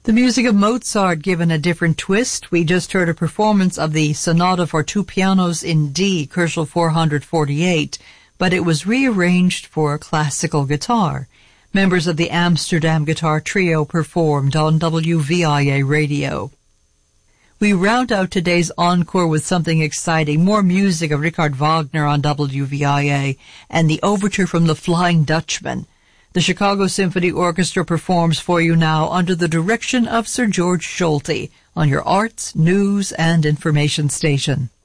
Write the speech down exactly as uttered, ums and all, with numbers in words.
The music of Mozart given a different twist. We just heard a performance of the Sonata for Two Pianos in D, Koelschel four forty-eight, but it was rearranged for classical guitar. Members of the Amsterdam Guitar Trio performed on W V I A Radio. We round out today's encore with something exciting, more music of Richard Wagner on W V I A, and the overture from The Flying Dutchman. The Chicago Symphony Orchestra performs for you now under the direction of Sir George Solti on your arts, news, and information station.